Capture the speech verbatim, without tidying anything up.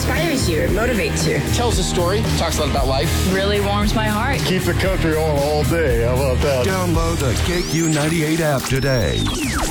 inspires you, it motivates you. Tells a story, talks a lot about life. Really warms my heart. Keep the country on all day. How about that? Download the K Q ninety-eight app today.